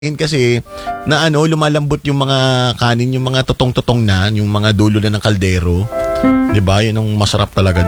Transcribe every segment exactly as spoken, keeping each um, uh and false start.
kasi na ano, lumalambot yung mga kanin, yung mga tutong-tutong na, yung mga dulo na ng kaldero. 'Di ba? Yun ang masarap talaga.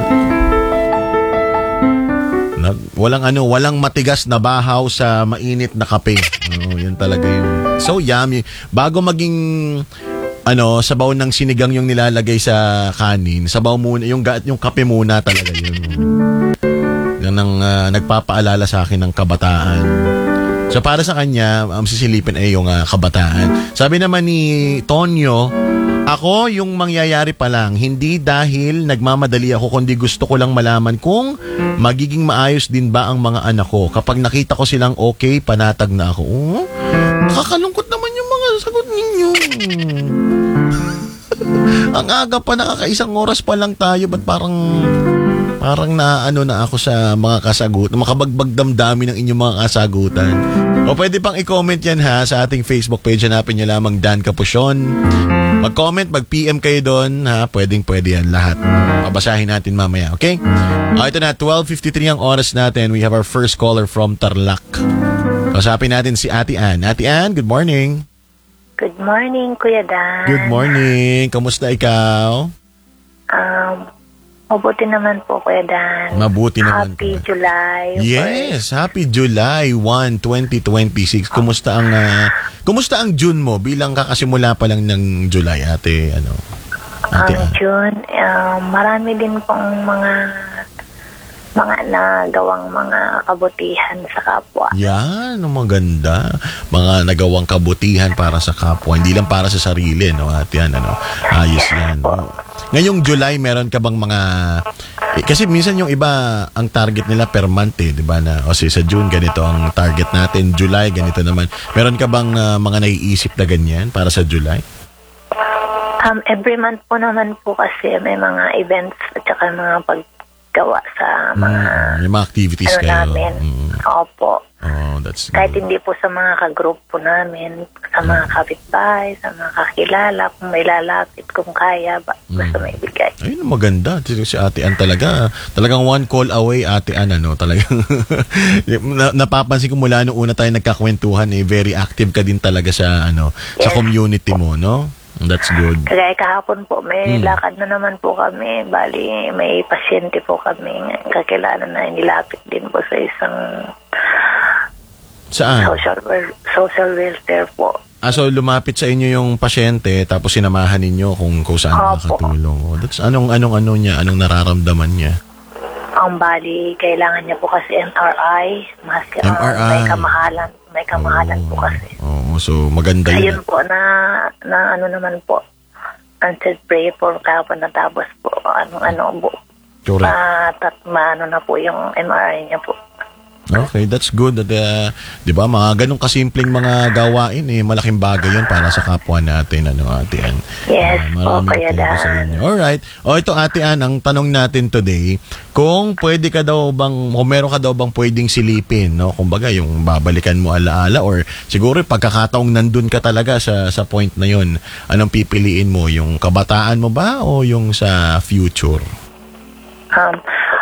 Na, walang ano, walang matigas na bahaw sa mainit na kape. Oh, yun talaga yung so yummy. Bago maging ano, sabaw ng sinigang yung nilalagay sa kanin, sabaw muna yung yung kape muna talaga yun. Yan ang uh, nagpapaalala sa akin ng kabataan. So para sa kanya, ang um, sisilipin ay yung uh, kabataan. Sabi naman ni Tonyo, ako yung mangyayari pa lang, hindi dahil nagmamadali ako, kundi gusto ko lang malaman kung magiging maayos din ba ang mga anak ko. Kapag nakita ko silang okay, panatag na ako. Oh, nakakalungkot naman yung mga sagot ninyo. Ang aga pa, nakakaisang oras pa lang tayo, ba't parang... Parang na ano na ako sa mga kasagutan, makabagbag damdamin ng inyong mga kasagutan. O pwede pang i-comment yan ha sa ating Facebook page. Hanapin nyo lamang Dan Capusyon. Mag-comment, mag-P M kayo doon ha. Pwedeng pwede yan lahat. Babasahin natin mamaya, okay? O ito na, twelve fifty-three ang oras natin. We have our first caller from Tarlac. Kasapin natin si Ate Ann. Ate Ann, good morning. Good morning, Kuya Dan. Good morning. Kamusta ikaw? Um... Mabuti naman po, Kuya Dan. Mabuti naman Happy po. July. Yes, first. Happy July first, twenty twenty-six. Kumusta ang uh, kumusta ang June mo bilang kakasimula pa lang ng July, Ate ano? Ate, Ang um, June, uh, marami din pong mga mga nagawang mga kabutihan sa kapwa. Yan, ang maganda. Mga nagawang kabutihan para sa kapwa, hindi lang para sa sarili, no, Ate Ann, ano? Ayos yan. No? Ngayong July, meron ka bang mga... Eh, kasi minsan yung iba, ang target nila per month, eh, di ba? Na, o say, sa June, ganito ang target natin. July, ganito naman. Meron ka bang uh, mga naiisip na ganyan para sa July? Um, every month po naman po kasi may mga events at saka mga paggawa sa mga... Mm, yung mga activities ano kayo. Namin. Mm. Opo. Oh, that's good. Kahit hindi po sa mga kagroup po namin, sa mga kapitbahay, sa mga kakilala, kung may lalapit, kung kaya, ba, gusto may bigay. Ayun, maganda. Si Ate Ann talaga. Talagang one call away, Ate Ann, ano? Talagang napapansin ko mula noong una tayo nagkakwentuhan, eh, very active ka din talaga sa, ano, yes, sa community mo, no? That's good. Kaya kahapon po, may hmm. lakad na naman po kami. Bali, may pasyente po kami. Kakilala na nilapit din po sa isang... Saan? Social, social welfare po. Ah, so lumapit sa inyo yung pasyente tapos sinamahan ninyo kung, kung saan makakatulong. Oh, that's anong anong ano niya, anong nararamdaman niya? Ang bali, kailangan niya po kasi M R I, maski M R I. Uh, may kamahalan, may kamahalan oh, po kasi. Oh, so maganda yun. Ayun po na na ano naman po. Until pray for kahapon natapos po anong ano po. Correct. Uh, tat, maano na po yung M R I niya po. Okay, that's good. Uh, 'Di ba, mga ganung kasimpleng mga gawain eh, malaking bagay 'yon para sa kapwa natin, ano, Ate Ann. Yes, uh, po, Kuya Dan. All right. O ito, Ate Ann, ang tanong natin today, kung pwede ka daw bang, kung meron ka daw bang pwedeng silipin, no? Kumbaga, yung babalikan mo alaala or siguro pagkakataong nandun ka talaga sa sa point na 'yon, anong pipiliin mo, yung kabataan mo ba o yung sa future? Um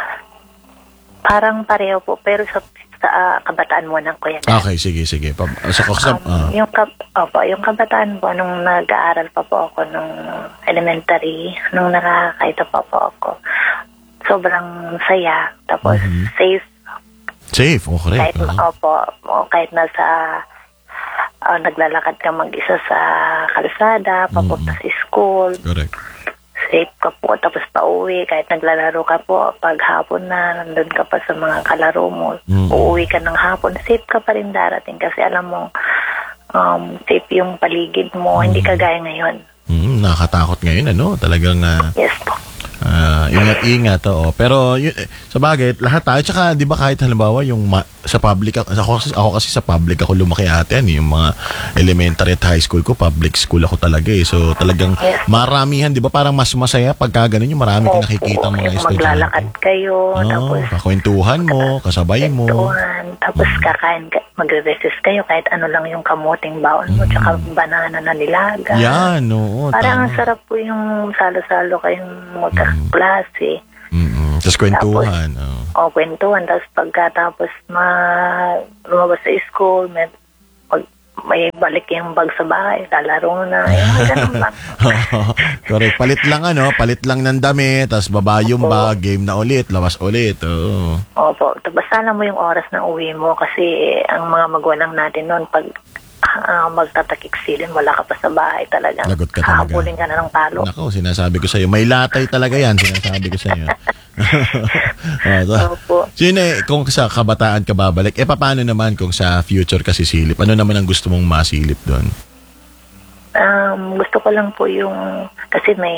Parang pareho po, pero sa, sa uh, kabataan mo ng Kuya Dan. Okay, sige, sige. Pa, sa, sa, uh. um, yung, kab opo, yung kabataan po, nung nag-aaral pa po ako nung elementary, nung nakakaita pa po ako, sobrang saya. Tapos, mm-hmm. safe. Safe, okay. Kahit, uh-huh. Opo, kahit nasa, uh, naglalakad ka mag-isa sa kalsada, papunta mm-hmm. sa school. Correct. Safe ka po, tapos pauwi, kahit naglalaro ka po, pag hapon na, nandun ka pa sa mga kalaro mo, mm-hmm. uuwi ka ng hapon, safe ka pa rin darating kasi alam mo, um, safe yung paligid mo, mm-hmm. hindi kagaya ngayon. Mm, nakakatakot ngayon, ano? Talagang, uh, yes po. Uh, ingat-ingat, oo. Pero, yun, sa bagay, lahat tayo, tsaka, di ba kahit halimbawa, yung ma- sa public, ako, ako kasi sa public ako lumaki ate, yung mga elementary at high school ko, public school ako talaga eh. So, talagang yes. maramihan, di ba, parang mas masaya pagka ganun yung marami kang nakikita mga estudyante. Maglalakad kayo, oh, tapos... kakwentuhan mo, kasabay mo. Kakwentuhan, tapos hmm. kakain, magre-resist kayo, kahit ano lang yung kamuting baon mo, hmm. tsaka banana na nilaga. Yan, oo. Parang ang sarap po yung salo-salo kayong magkaklase. Mm-hmm. Tapos kwentuhan. Tapos, oh. oh, kwentuhan. Tapos pagkatapos ma lumabas sa school, may, mag, may balik yung bag sa bahay, lalaro na, yung mga ganun lang. Correct. Palit lang ano, palit lang ng damit, tapos baba yung Opo. bag, game na ulit, lawas ulit. Oo. Opo, tapos sana mo yung oras na uwi mo kasi ang mga magulang natin noon, pag uh, magtatakik silin, wala ka pa sa bahay talaga. Lagot ka talaga. Hahabulin ka na ng palo. Nako, sinasabi ko sa'yo, may latay talaga yan, sinasabi ko sa'yo. oh, so, Opo. sino eh, kung sa kabataan ka babalik, eh paano naman kung sa future ka sisilip? Ano naman ang gusto mong masilip doon? Um, gusto ko lang po yung, kasi may,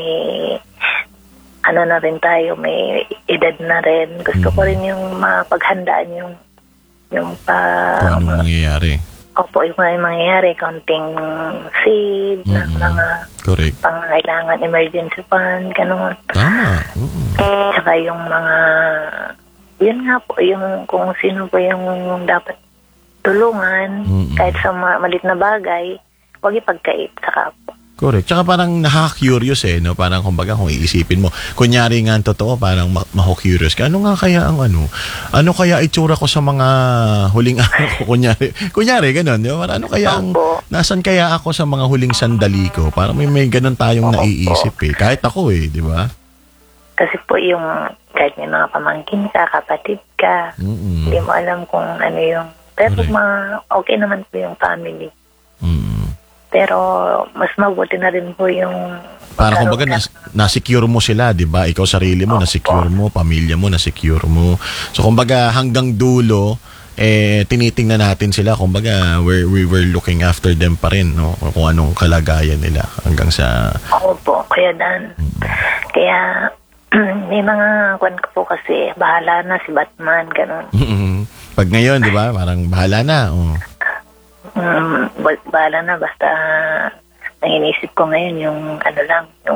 ano na rin tayo, may edad na rin. Gusto ko rin yung mapaghandaan yung, yung pa, Kung anong mangyayari. opo, yung mga mangyayari, counting seed, ng Mm-mm. mga Correct. pangangailangan, emergency fund, gano'n. Tama. Mm-mm. Tsaka yung mga, yun nga po, yung kung sino po yung dapat tulungan, Mm-mm. kahit sa ma- malit na bagay, huwag ipagkait sa kapwa. Correct. Tsaka parang nakaka-curious eh, no? Parang kumbaga kung iisipin mo, kunyari nga ang totoo, parang ma- maho-curious ka. Ano nga kaya ang ano? Ano kaya itsura ko sa mga huling araw ko? Kunyari, kunyari, ganun. Di ba? Parang ano kaya ang, Opo. nasan kaya ako sa mga huling sandali ko? Parang may, may ganun tayong Opo. naiisip eh. Kahit ako eh, di ba? Kasi po yung, kahit may mga pamangkin ka, kapatid ka, Mm-mm. hindi mo alam kung ano yung, pero Correct. ma, okay naman po yung family. Mm. Pero mas mabuti na rin po yung Parang kumbaga nas, na-secure mo sila, di ba? Ikaw sarili mo, Opo. na-secure mo, pamilya mo, na-secure mo. So kumbaga hanggang dulo, eh, tinitingnan natin sila. Kumbaga, we're, we were looking after them pa rin, no? Kung anong kalagayan nila hanggang sa... Opo, kaya dan. Kaya may mga kwan ko po kasi, bahala na si Batman, ganun. Pag ngayon, di ba? Parang bahala na. Oh. Mm, ba- bahala na, basta ang inisip ko ngayon yung ano lang, yung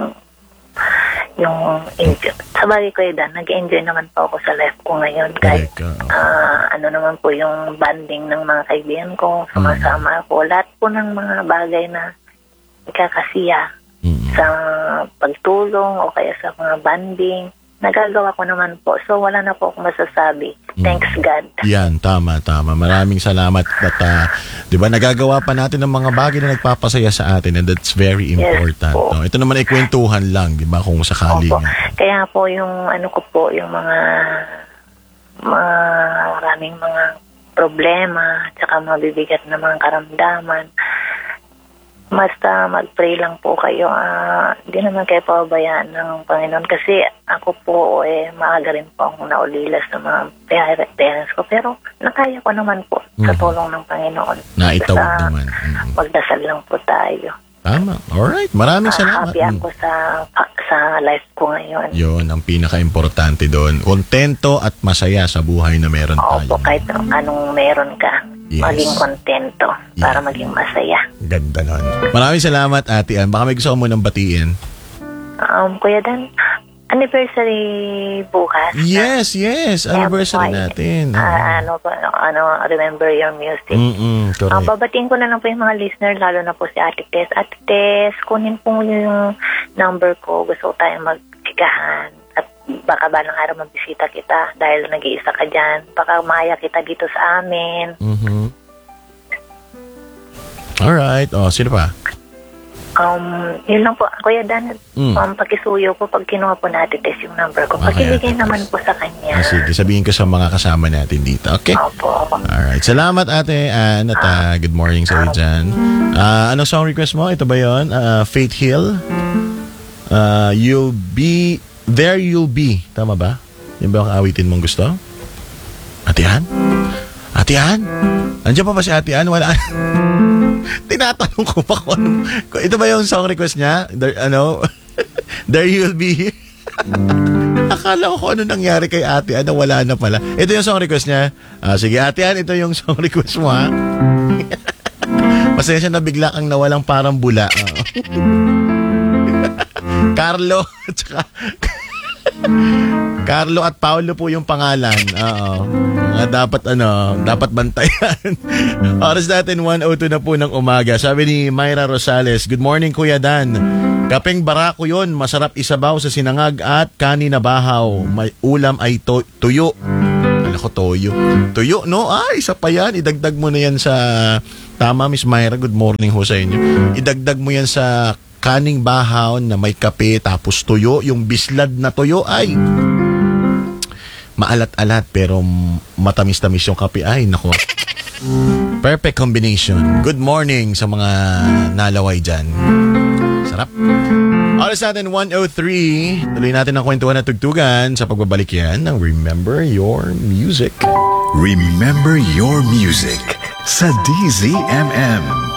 yung enjoy. Sa bagay ko Dan, nag-enjoy naman po ako sa life ko ngayon. Kahit Correct, oo. ah, ano naman po yung banding ng mga kaibigan ko, sumasama ako. Lahat po ng mga bagay na ikakasiya Mm. sa pagtulong o kaya sa mga banding, nagagawa ko naman po. So, wala na po akong masasabi. Thanks God. Yan, tama, tama. Maraming salamat at uh, 'di ba nagagawa pa natin ng mga bagay na nagpapasaya sa atin and that's very Yes important. po. No? Ito naman ay kwentuhan lang, 'di ba, kung sakali Opo. nga. Kaya po yung ano ko po, yung mga maraming mga problema, tsaka mabibigat na mga karamdaman, basta mag-pray lang po kayo. Hindi uh, naman kayo pababayaan ng Panginoon kasi ako po eh, maaga rin po akong naulila sa mga parents ko. Pero nakaya ko naman po sa Mhm. tulong ng Panginoon. Naitawid Basta naman. Mm. magdasal lang po tayo. Tama. Alright, maraming Ah, salamat. happy Mm. ako sa sa life ko ngayon. Yun, ang pinaka-importante doon. Kontento at masaya sa buhay na meron tayo. Opo, kahit anong meron ka, Yes. maging kontento para Yeah. maging masaya. Ganda nun. Maraming salamat, Ate Ann. Baka may gusto ko munang batiin. Um, Kuya Dan, anniversary bukas. Yes, yes. Anniversary F Y. natin. Ah, ano po, ano, remember your music. Mm-mm, Um, correct. babatiin ko na lang po yung mga listener, lalo na po si Ate Tess. Ate Tess, kunin po yung number ko. Gusto ko tayong magkikahan. At baka balang araw mabisita kita dahil nag-iisa ka dyan. Baka maya kita dito sa amin. Mhm. Alright. Oh, sino pa? Um, yun lang po. Kuya Dan, Mm. um, pakisuyo po pag kinuha po natin Tess yung number ko. Okay, Pakibigay Ate naman Tess. po sa kanya. Ah, sige, sabihin ko sa mga kasama natin dito. Okay? Opo. Alright. Salamat, Ate Ann. At ah, good morning sa iyo dyan. Ah, anong song request mo? Ito ba yun? Ah, Faith Hill? Ah, you'll be... There you'll be. Tama ba? Yun ba ang awitin mong gusto? Ate Ann? Ate Ann? Andiyan pa ba si Ate Ann? Wala. Tinatanong ko pa kung ano. kung- Ito ba yung song request niya? There, ano? There you'll be here. Akala ko kung ano nangyari kay Ate Ann na wala na pala. Ito yung song request niya. Ah, sige, Ate Ann, ito yung song request mo, ha? Pasensya na bigla kang nawalang parang bula. Oo. Carlo, tsaka... Carlo at Paolo po yung pangalan. Oo. Mga dapat ano, dapat bantayan. Oras natin one oh two na po ng umaga. Sabi ni Myra Rosales, good morning Kuya Dan. Kapeng barako yon, masarap isabaw sa sinangag at kanin na bahaw. May ulam ay to- tuyo. Alam ko, Nako, toyo. Toyo, no? Ah, isa pa yan. Idagdag mo na yan sa... Tama, Miss Myra. Good morning ho sa inyo. Idagdag mo yan sa kaning bahaw na may kape tapos tuyo. Yung bislad na tuyo ay... maalat-alat pero matamis-tamis yung kape. Ay, nako. Perfect combination. Good morning sa mga nalaway dyan. Sarap. Oras natin one oh three. Tuloy natin ang kwentuhan at tugtugan sa pagbabalik yan ng Remember Your Music. Remember Your Music sa D Z M M.